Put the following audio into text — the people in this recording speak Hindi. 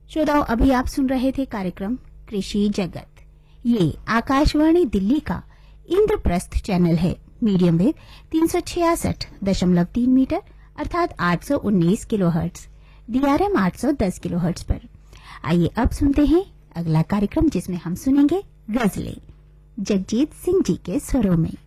श्रोताओं, अभी आप सुन रहे थे कार्यक्रम कृषि जगत। ये आकाशवाणी दिल्ली का इंद्रप्रस्थ चैनल है। मीडियम वेव 366.3 मीटर अर्थात 819 किलोहर्ट्ज, DRM 810 किलोहर्ट्ज पर। आइए अब सुनते हैं अगला कार्यक्रम, जिसमें हम सुनेंगे गजलें जगजीत सिंह जी के स्वरों में।